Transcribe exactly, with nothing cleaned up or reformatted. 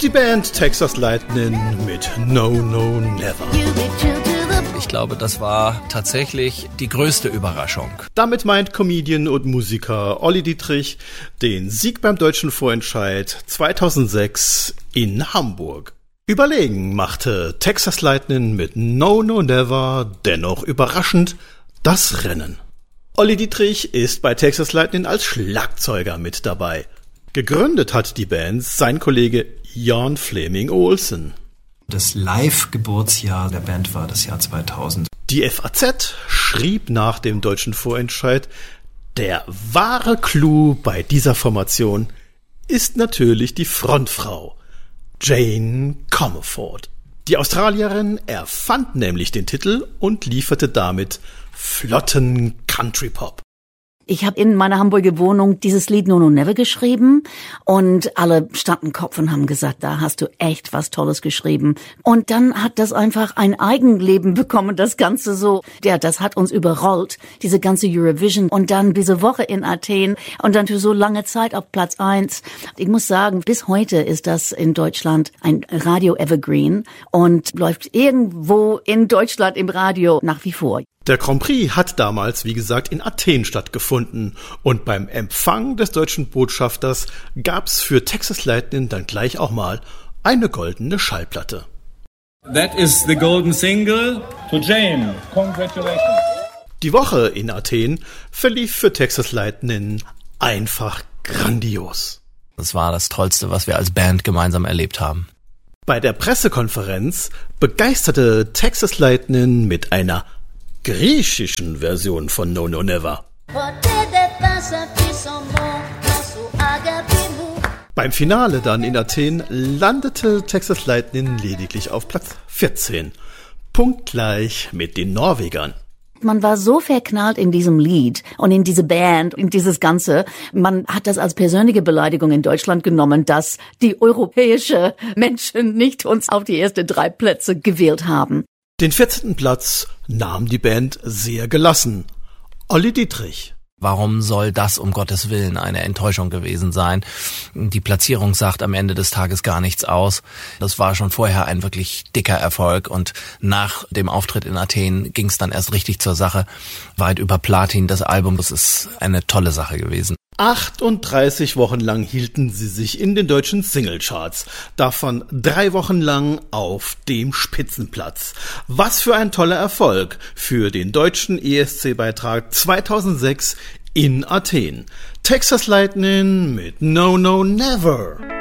Die Band Texas Lightning mit No No Never. Ich glaube, das war tatsächlich die größte Überraschung. Damit meint Comedian und Musiker Olli Dietrich den Sieg beim Deutschen Vorentscheid zweitausendsechs in Hamburg. Überlegen machte Texas Lightning mit No No Never dennoch überraschend das Rennen. Olli Dietrich ist bei Texas Lightning als Schlagzeuger mit dabei. Gegründet hat die Band sein Kollege Jan Fleming Olsen. Das Live-Geburtsjahr der Band war das Jahr zweitausend. Die F A Z schrieb nach dem Deutschen Vorentscheid, der wahre Clou bei dieser Formation ist natürlich die Frontfrau, Jane Comerford. Die Australierin erfand nämlich den Titel und lieferte damit flotten Country-Pop. Ich habe in meiner Hamburger Wohnung dieses Lied No No Never geschrieben und alle standen Kopf und haben gesagt, da hast du echt was Tolles geschrieben. Und dann hat das einfach ein Eigenleben bekommen, das Ganze so. Ja, das hat uns überrollt, diese ganze Eurovision. Und dann diese Woche in Athen und dann für so lange Zeit auf Platz eins. Ich muss sagen, bis heute ist das in Deutschland ein Radio-Evergreen und läuft irgendwo in Deutschland im Radio nach wie vor. Der Grand Prix hat damals, wie gesagt, in Athen stattgefunden und beim Empfang des deutschen Botschafters gab's für Texas Lightning dann gleich auch mal eine goldene Schallplatte. That is the golden single to Jane. Congratulations. Die Woche in Athen verlief für Texas Lightning einfach grandios. Das war das Tollste, was wir als Band gemeinsam erlebt haben. Bei der Pressekonferenz begeisterte Texas Lightning mit einer griechischen Version von No No Never. Beim Finale dann in Athen landete Texas Lightning lediglich auf Platz vierzehn, punktgleich mit den Norwegern. Man war so verknallt in diesem Lied und in diese Band, in dieses Ganze. Man hat das als persönliche Beleidigung in Deutschland genommen, dass die europäische Menschen nicht uns auf die ersten drei Plätze gewählt haben. Den vierzehnten Platz nahm die Band sehr gelassen. Olli Dietrich. Warum soll das um Gottes Willen eine Enttäuschung gewesen sein? Die Platzierung sagt am Ende des Tages gar nichts aus. Das war schon vorher ein wirklich dicker Erfolg und nach dem Auftritt in Athen ging es dann erst richtig zur Sache. Weit über Platin das Album, das ist eine tolle Sache gewesen. achtunddreißig Wochen lang hielten sie sich in den deutschen Singlecharts, davon drei Wochen lang auf dem Spitzenplatz. Was für ein toller Erfolg für den deutschen E S C-Beitrag zweitausendsechs in Athen. Texas Lightning mit No No Never.